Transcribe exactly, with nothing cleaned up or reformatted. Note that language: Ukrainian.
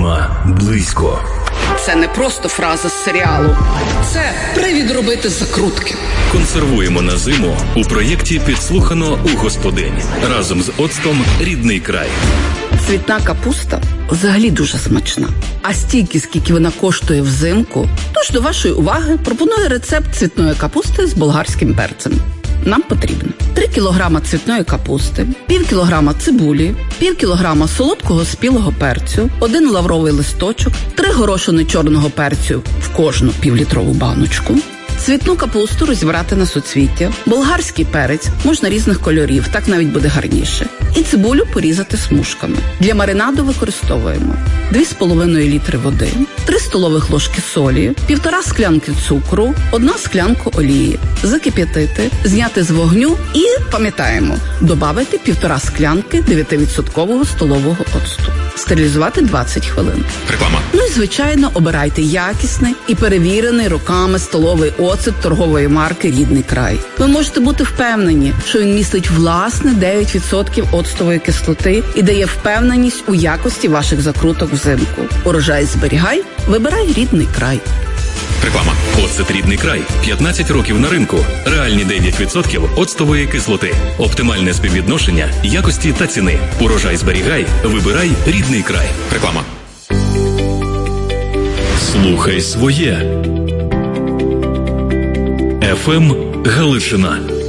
Зима близько. Це не просто фраза з серіалу. Це привід робити закрутки. Консервуємо на зиму у проєкті «Підслухано у господинь» разом з оцтом «Рідний край». Цвітна капуста взагалі дуже смачна. А стільки, скільки вона коштує взимку, тож до вашої уваги пропоную рецепт цвітної капусти з болгарським перцем. Нам потрібно три кілограма цвітної капусти, пів кілограма цибулі, пів кілограма солодкого спілого перцю, один лавровий листочок, три горошини чорного перцю в кожну півлітрову баночку. Цвітну капусту розібрати на суцвіття, болгарський перець, можна різних кольорів, так навіть буде гарніше. І цибулю порізати смужками. Для маринаду використовуємо дві з половиною літри води, три столових ложки солі, півтора склянки цукру, одна склянка олії. Закип'ятити, зняти з вогню і, пам'ятаємо, добавити півтора склянки дев'ятивідсоткового столового оцту. Стерилізувати двадцять хвилин. Реклама. Ну і, звичайно, обирайте якісний і перевірений роками столовий оцет торгової марки «Рідний край». Ви можете бути впевнені, що він містить власне дев'ять відсотків оцтової кислоти і дає впевненість у якості ваших закруток взимку. Урожай зберігай, вибирай «Рідний край». Реклама. Оцет «Рідний край». п'ятнадцять років на ринку. Реальні дев'ять відсотків оцтової кислоти. Оптимальне співвідношення якості та ціни. Урожай зберігай, вибирай «Рідний край». Реклама. Слухай своє. еф ем Галичина.